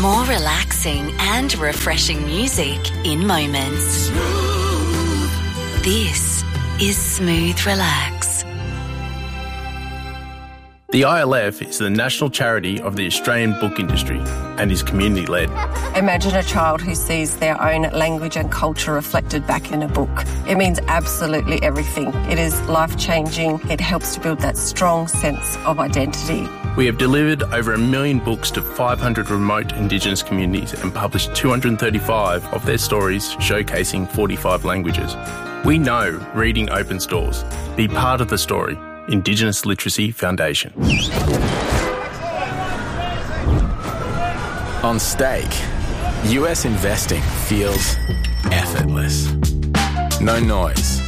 More relaxing and refreshing music in moments. This is Smooth Relax. The ILF is the national charity of the Australian book industry and is community-led. Imagine a child who sees their own language and culture reflected back in a book. It means absolutely everything. It is life-changing. It helps to build that strong sense of identity. We have delivered over 1 million books to 500 remote Indigenous communities and published 235 of their stories showcasing 45 languages. We know reading opens doors. Be part of the story. Indigenous Literacy Foundation. On Stake, US investing feels effortless. No noise,